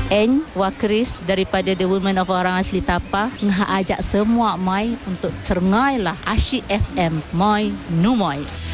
N Wakris daripada The Women of Orang Asli Tapa ngah ajak semua mai untuk cerngailah Asyik FM Moi Numoy.